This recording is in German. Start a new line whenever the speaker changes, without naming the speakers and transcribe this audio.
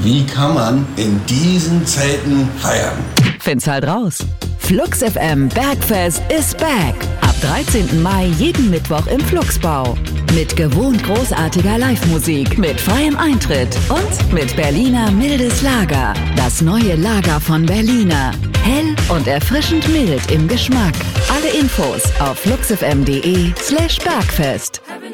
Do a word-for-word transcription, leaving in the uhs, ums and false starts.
Wie kann man in diesen Zeiten feiern?
Find's halt raus. Flux F M Bergfest is back. Ab dreizehnten Mai jeden Mittwoch im Fluxbau. Mit gewohnt großartiger Live-Musik, mit freiem Eintritt und mit Berliner mildes Lager. Das neue Lager von Berliner. Hell und erfrischend mild im Geschmack. Alle Infos auf fluxfm.de slash Bergfest.